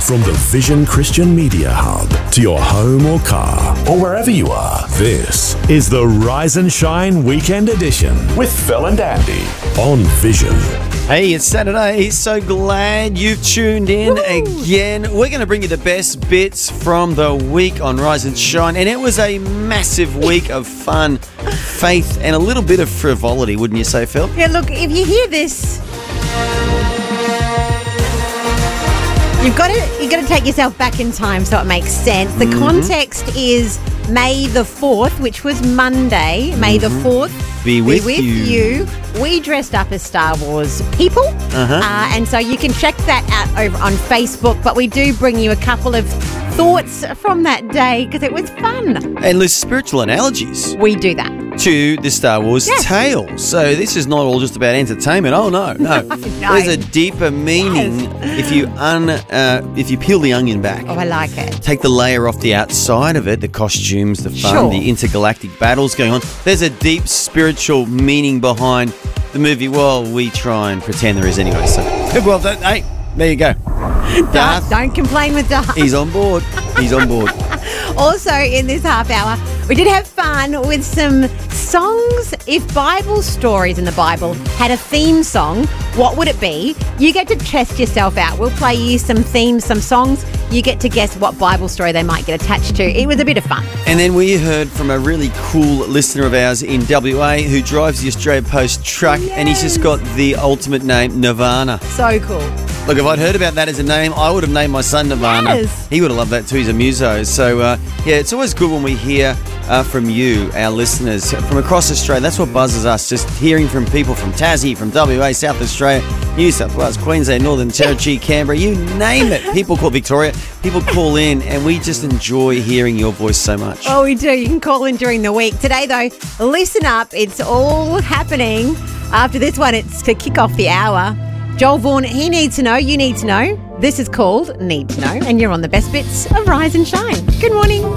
From the Vision Christian Media Hub to your home or car or wherever you are, this is the Rise and Shine Weekend Edition with Phil and Andy on Vision. Hey, it's Saturday. So glad you've tuned in again. We're going to bring you the best bits from the week on Rise and Shine. And it was a massive week of fun, faith, and a little bit of frivolity, wouldn't you say, Phil? Yeah, look, if you hear this, you've got to take yourself back in time so it makes sense. The context is May the 4th, which was Monday. May the 4th be with you. We dressed up as Star Wars people, and so you can check that out over on Facebook. But we do bring you a couple of thoughts from that day because it was fun. And there's spiritual analogies We do that. to the Star Wars tale. So this is not all just about entertainment. Oh, no. There's a deeper meaning if you peel the onion back. Oh, I like it. Take the layer off the outside of it, the costumes, the fun, the intergalactic battles going on. There's a deep spiritual meaning behind the movie. Well, we try and pretend there is anyway. So, well, hey, there you go. Darth, Don't complain with Darth. he's on board. He's on board. Also, in this half hour, we did have fun with some songs. If Bible stories in the Bible had a theme song, what would it be? You get to test yourself out. We'll play you some themes, some songs. You get to guess what Bible story they might get attached to. It was a bit of fun. And then we heard from a really cool listener of ours in WA who drives the Australia Post truck, and he's just got the ultimate name, Nirvana. So cool. Look, if I'd heard about that as a name, I would have named my son Nirvana. Yes. He would have loved that too. He's a muso. So, yeah, it's always good when we hear from you, our listeners, from across Australia. That's what buzzes us, just hearing from people from Tassie, from WA, South Australia, New South Wales, Queensland, Northern Territory, Canberra, you name it. People call Victoria. People call in, and we just enjoy hearing your voice so much. Oh, we do. You can call in during the week. Today, though, listen up. It's all happening. After this one, it's to kick off the hour. Joel Vaughan, he needs to know, you need to know. This is called Need to Know, and you're on the best bits of Rise and Shine. Good morning.